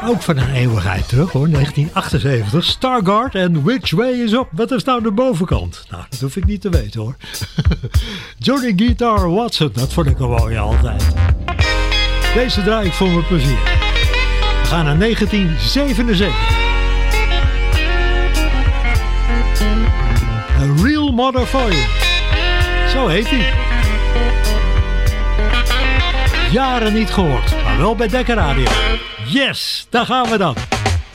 Ook van een eeuwigheid terug hoor, 1978. Stargard en Which Way Is Up? Wat is nou de bovenkant? Nou, dat hoef ik niet te weten hoor. Johnny Guitar Watson, dat vond ik een mooie altijd. Deze draai ik voor mijn plezier. We gaan naar 1977. A Real Mother for You. Zo heet hij. Jaren niet gehoord, maar wel bij Dekker Radio. Yes, daar gaan we dan.